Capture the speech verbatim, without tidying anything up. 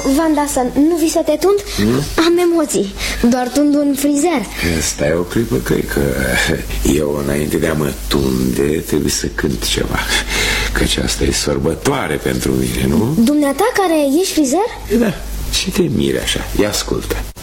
Vandason, nu vii să te tund? Hmm? Am emoții, doar tund un frizer. Stai o clipă, cred că eu, înainte de a mă tunde, trebuie să cânt ceva. Căci asta e sărbătoare pentru mine, nu? Dumneata care ești frizer? Da, ce te miri așa? Ia ascultă.